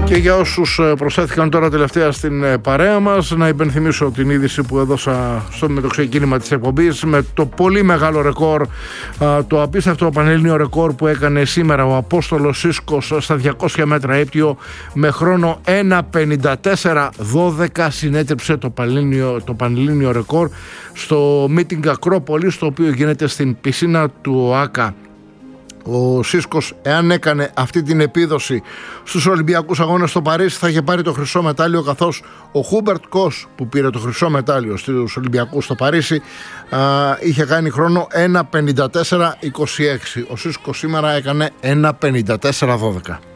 Και για όσους προσθέθηκαν τώρα τελευταία στην παρέα μας, να υπενθυμίσω την είδηση που έδωσα με το ξεκίνημα της εκπομπής, με το πολύ μεγάλο ρεκόρ, το απίστευτο πανελλήνιο ρεκόρ που έκανε σήμερα ο Απόστολος Σίσκος στα 200 μέτρα ύπτιο, με χρόνο 1:54:12 συνέτριψε το πανελλήνιο ρεκόρ στο meeting Ακρόπολης, το οποίο γίνεται στην πισίνα του ΟΑΚΑ. Ο Σίσκος, εάν έκανε αυτή την επίδοση στους Ολυμπιακούς Αγώνες στο Παρίσι, θα είχε πάρει το χρυσό μετάλλιο, καθώς ο Χούμπερτ Κος, που πήρε το χρυσό μετάλλιο στους Ολυμπιακούς στο Παρίσι, είχε κάνει χρόνο 1:54:26. Ο Σίσκος σήμερα έκανε 1:54:12.